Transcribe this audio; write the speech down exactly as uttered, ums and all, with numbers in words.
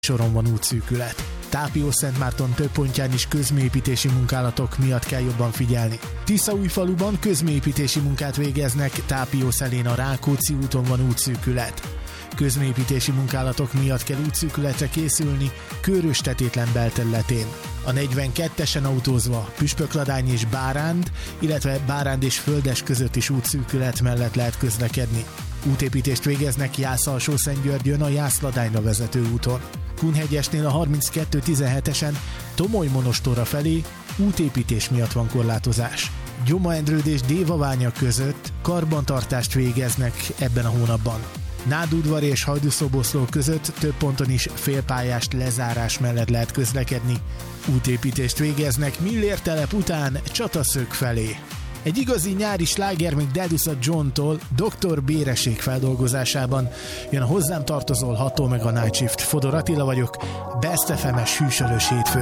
soron van útszűkület. Tápió-Szentmárton több pontján is közműépítési munkálatok miatt kell jobban figyelni. Tiszaújfaluban közműépítési munkát végeznek, Tápió-Szelén a Rákóczi úton van útszűkület. Közműépítési munkálatok miatt kell útszűkületre készülni Kőrös-Tetétlen belterületén. A negyvenkettesen autózva Püspökladány és Báránd, illetve Báránd és Földes között is útszűkület mellett lehet közlekedni. Útépítést végeznek Jász-Alsó-Szentgyörgyön a Jász-Ladányra vezető úton. Kunhegyesnél a harminckettő tizenhetesen Tomoly-Monostorra felé útépítés miatt van korlátozás. Gyoma-Endrőd és Dévaványa között karbantartást végeznek ebben a hónapban. Nádudvar és Hajdúszoboszló között több ponton is félpályás lezárás mellett lehet közlekedni. Útépítést végeznek Millértelep után Csataszög felé. Egy igazi nyári sláger még Delusa John-tól doktor Béreség feldolgozásában jön a Hozzám tartozol hattól meg a Night Shift. Fodor Attila vagyok, Best ef em-es hűsölös hétfő.